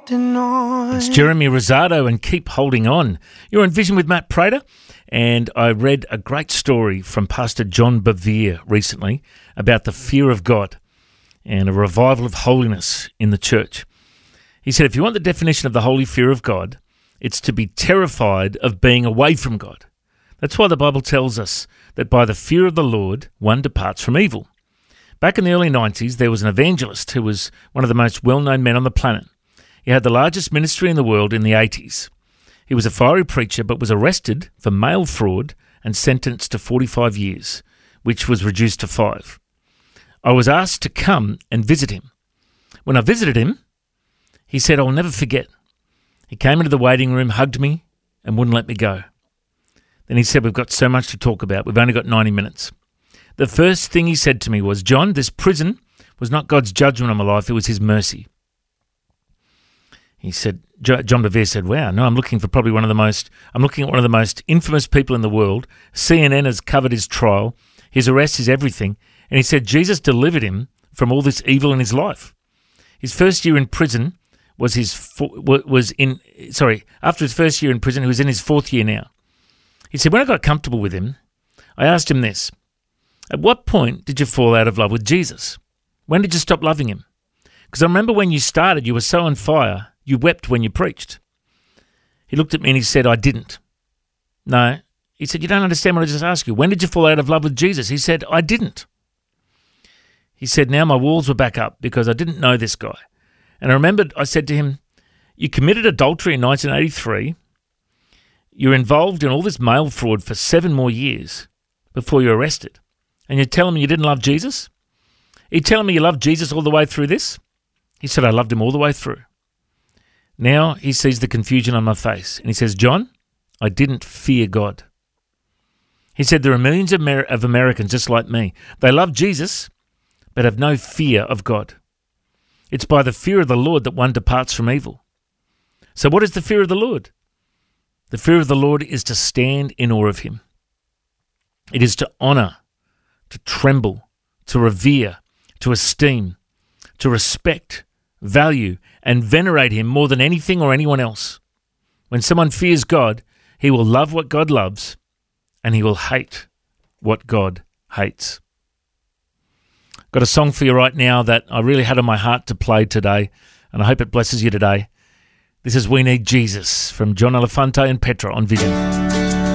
holding on. It's Jeremy Rosado and Keep Holding On. You're on Vision with Matt Prater, and I read a great story from Pastor John Bevere recently about the fear of God and a revival of holiness in the church. He said, if you want the definition of the holy fear of God, it's to be terrified of being away from God. That's why the Bible tells us that by the fear of the Lord, one departs from evil. Back in the early 90s, there was an evangelist who was one of the most well-known men on the planet. He had the largest ministry in the world in the 80s. He was a fiery preacher but was arrested for mail fraud and sentenced to 45 years, which was reduced to 5. I was asked to come and visit him. When I visited him, he said, I'll never forget. He came into the waiting room, hugged me, and wouldn't let me go. Then he said, we've got so much to talk about. We've only got 90 minutes. The first thing he said to me was, John, this prison was not God's judgment on my life, it was his mercy. He said, John Bevere said, wow, no, I'm looking at one of the most infamous people in the world. CNN has covered his trial. His arrest is everything. And he said, Jesus delivered him from all this evil in his life. His first year in prison after his first year in prison, he was in his 4th year now. He said, when I got comfortable with him, I asked him this, at what point did you fall out of love with Jesus? When did you stop loving him? Because I remember when you started, you were so on fire, you wept when you preached. He looked at me and he said, I didn't. No. He said, you don't understand what I just asked you. When did you fall out of love with Jesus? He said, I didn't. He said, now my walls were back up because I didn't know this guy. And I remembered I said to him, you committed adultery in 1983. You're involved in all this mail fraud for 7 more years before you're arrested. And you're telling me you didn't love Jesus? Are you telling me you loved Jesus all the way through this? He said, I loved him all the way through. Now he sees the confusion on my face. And he says, John, I didn't fear God. He said, there are millions of Americans just like me. They love Jesus, but have no fear of God. It's by the fear of the Lord that one departs from evil. So what is the fear of the Lord? The fear of the Lord is to stand in awe of him. It is to honor, to tremble, to revere, to esteem, to respect, value, and venerate him more than anything or anyone else. When someone fears God, he will love what God loves, and he will hate what God hates. Got a song for you right now that I really had on my heart to play today, and I hope it blesses you today. This is We Need Jesus from John Elefante and Petra on Vision.